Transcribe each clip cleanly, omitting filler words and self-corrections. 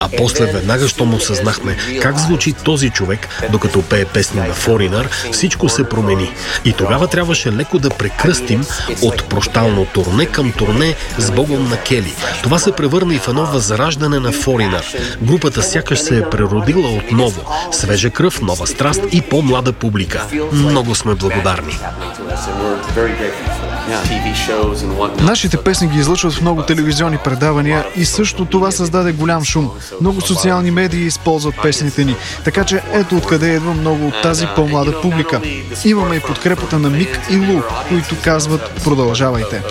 А после веднага, щом осъзнахме как звучи този човек, докато пее песни на Foreigner, всичко се промени. И тогава трябваше леко да прекръстим от прощално турне към турне с Богом на Кели. Това се превърна и в едно възраждане на Foreigner. Групата сякаш се е преродила отново. Свежа кръв, нова страст и по-млада публика. Много сме благодарни. Нашите песни ги излъчват в много телевизионни предавания и също това създаде голям шум. Много социални медии използват песните ни, така че ето откъде идва много от тази по-млада публика. Имаме и подкрепата на Мик и Лу, които казват "Продължавайте".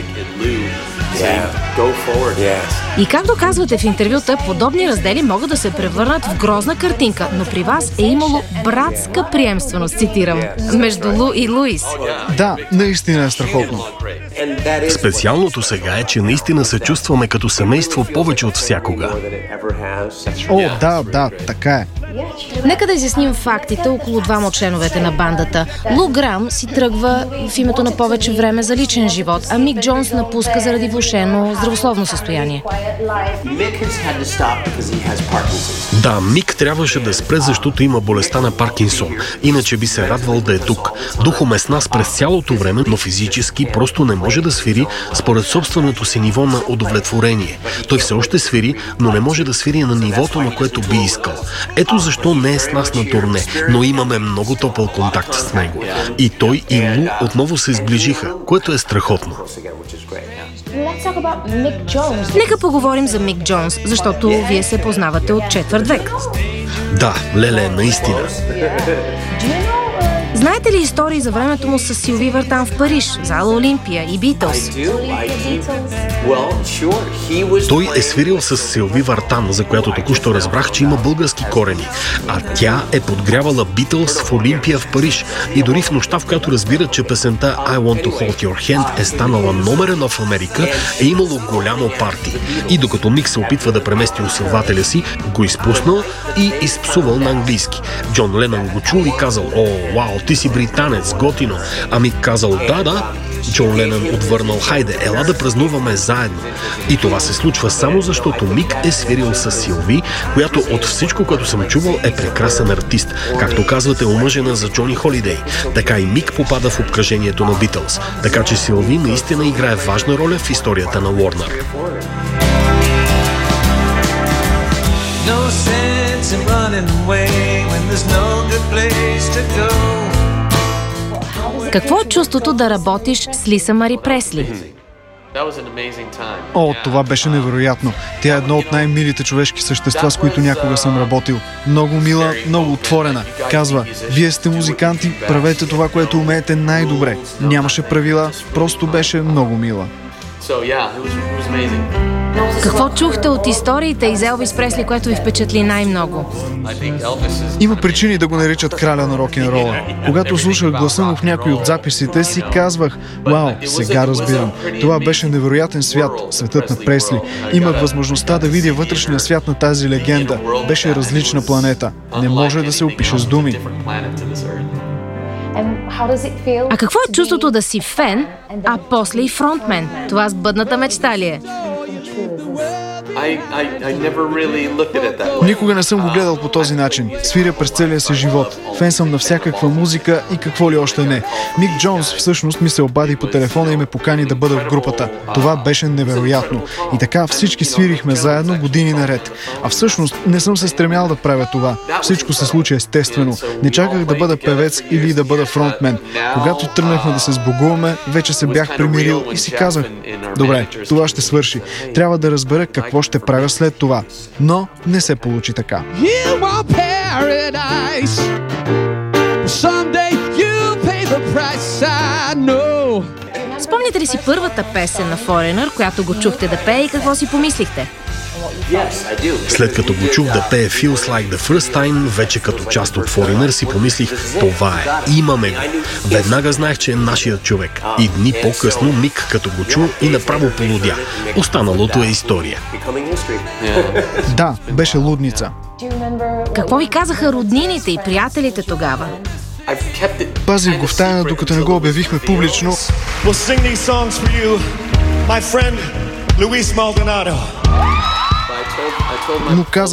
И както казвате в интервюта, подобни раздели могат да се превърнат в грозна картинка, но при вас е имало братска приемственост, цитирам, между Лу и Луис. Да, наистина е страхотно. Специалното сега е, че наистина се чувстваме като семейство повече от всякога. О, да, така е. Нека да изясним фактите около двама от членовете на бандата. Лу Грам си тръгва в името на повече време за личен живот, а Мик Джонс напуска заради влошено здравословно състояние. Да, Мик трябваше да спре, защото има болестта на Паркинсон. Иначе би се радвал да е тук. Духом е с нас през цялото време, но физически просто не може да свири според собственото си ниво на удовлетворение. Той все още свири, но не може да свири на нивото, на което би искал. Ето защо не е с нас на турне, но имаме много топъл контакт с него. И той и Лу отново се сближиха, което е страхотно. Нека поговорим за Мик Джонс, защото вие се познавате от четвърт век. Да, леле, наистина. Знаете ли истории за времето му с Силви Вартан в Париж, зала Олимпия и Битълс? Той е свирил с Силви Вартан, за която току-що разбрах, че има български корени. А тя е подгрявала Битълс в Олимпия в Париж. И дори в нощта, в която разбират, че песента I Want to Hold Your Hand е станала номер 1 в Америка, е имало голямо парти. И докато Мик се опитва да премести усилвателя си, го изпуснал и изпсувал на английски. Джон Ленън го чул и казал: "О, вау, ти си британец, готино." А Мик казал: "Да." Джон Ленън отвърнал: "Хайде, ела да празнуваме заедно." И това се случва само защото Мик е свирил с Силви, която от всичко, което съм чувал, е прекрасен артист. Както казвате, омъжена за Джони Холидей. Така и Мик попада в обкръжението на Битълс. Така че Силви наистина играе важна роля в историята на Уорнър. Какво е чувството да работиш с Лиса Мари Пресли? О, това беше невероятно. Тя е едно от най-милите човешки същества, с които някога съм работил. Много мила, много отворена. Казва: "Вие сте музиканти, правете това, което умеете най-добре." Нямаше правила, просто беше много мила. Какво чухте от историите из Елвис Пресли, което ви впечатли най-много? Има причини да го наричат краля на рок-н-рола. Когато слушах гласа му в някои от записите си, казвах: "Вау, сега разбирам. Това беше невероятен свят, светът на Пресли. Имах възможността да видя вътрешния свят на тази легенда. Беше различна планета. Не може да се опише с думи." А какво е чувството да си фен, а после и фронтмен? Това сбъдната мечта ли е? Никога не съм го гледал по този начин. Свиря през целия си живот. Фен съм на всякаква музика и какво ли още не. Мик Джонс всъщност ми се обади по телефона и ме покани да бъда в групата. Това беше невероятно. И така всички свирихме заедно години наред. А всъщност не съм се стремял да правя това. Всичко се случи естествено. Не чаках да бъда певец или да бъда фронтмен. Когато тръгнахме да се сбогуваме, вече се бях примирил и си казах: "Добре, това ще свърши. Трябва да разбера какво ще правя след това." Но не се получи така. Спомняте ли си първата песен на Foreigner, която го чухте да пее и какво си помислихте? След като го чух да пее Feels Like the First Time, вече като част от Foreigner си помислих: това е, имаме го. Веднага знаех, че е нашият човек. И дни по-късно Мик като го чу и направо полудя. Останалото е история. Да, беше лудница. Какво ви казаха роднините и приятелите тогава? Пазих го в тайна, докато не го обявихме публично. Но казах